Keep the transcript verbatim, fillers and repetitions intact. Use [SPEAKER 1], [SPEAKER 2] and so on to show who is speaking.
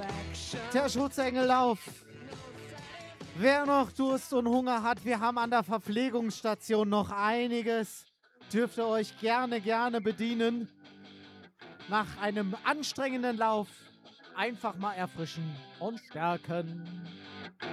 [SPEAKER 1] Der Schutzengellauf. Wer noch Durst und Hunger hat, wir haben an der Verpflegungsstation noch einiges. Dürft ihr euch gerne, gerne bedienen. Nach einem anstrengenden Lauf einfach mal erfrischen und stärken.